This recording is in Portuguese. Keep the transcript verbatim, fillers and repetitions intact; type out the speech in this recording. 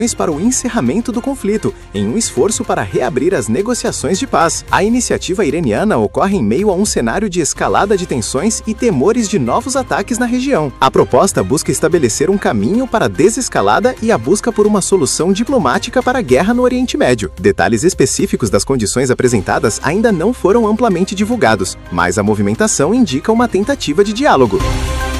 para o encerramento do conflito, em um esforço para reabrir as negociações de paz. A iniciativa iraniana ocorre em meio a um cenário de escalada de tensões e temores de novos ataques na região. A proposta busca estabelecer um caminho para a desescalada e a busca por uma solução diplomática para a guerra no Oriente Médio. Detalhes específicos das condições apresentadas ainda não foram amplamente divulgados, mas a movimentação indica uma tentativa de diálogo.